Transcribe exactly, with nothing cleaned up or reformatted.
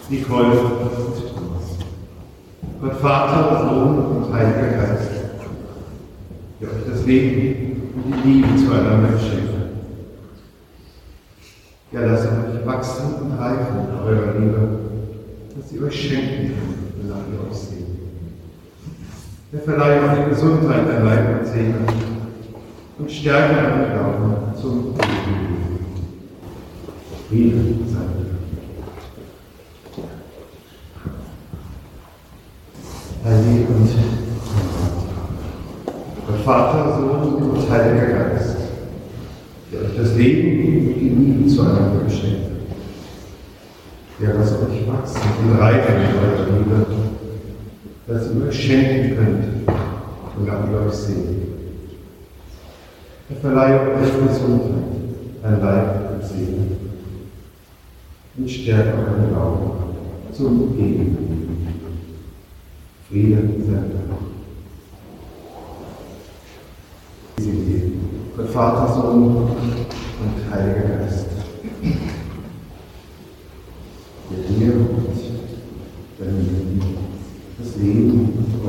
Nicole und Thomas. Gott Vater, Sohn und Heiliger Geist, der euch das Leben und die Liebe zueinander schenkt. Ja, lasst euch wachsen und reifen in eurer Liebe, dass sie euch schenken kann, wonach ihr euch seht. Er verleiht euch Gesundheit an Leib und Seele und stärke euren Glauben zum Leben. Friede sei mit euch. Heilige und Gott Vater, Sohn und Heiliger Geist, der euch das Leben und die Liebe zueinander geschenkt hat. Der lasst euch wachsen und reifen in eurer Liebe, dass ihr euch schenken könnt, wonach ihr euch seht. Er verleiht euch Gesundheit an Leib und Seele und stärkt euren Glauben zum ewigen Leben. Friede sei mit euch. Gott Vater, Sohn und Heiliger Geist, der dir und deinem Leben das Leben